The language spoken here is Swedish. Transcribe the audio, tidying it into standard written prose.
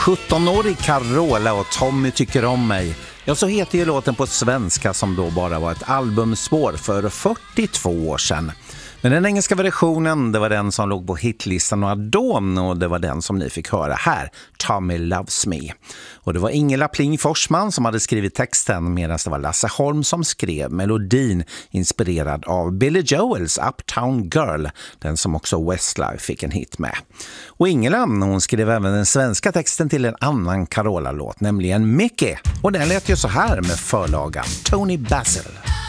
17-årig Carola och Tommy tycker om mig. Ja, så heter ju låten på svenska som då bara var ett albumspår för 42 år sedan. Men den engelska versionen, det var den som låg på hitlistan några dagar och det var den som ni fick höra här, Tommy Loves Me. Och det var Ingela Pling Forsman som hade skrivit texten medan det var Lasse Holm som skrev melodin inspirerad av Billy Joels Uptown Girl, den som också Westlife fick en hit med. Och Ingela, hon skrev även den svenska texten till en annan Carola-låt, nämligen Mickey. Och den lät ju så här med förlagan Tony Basil.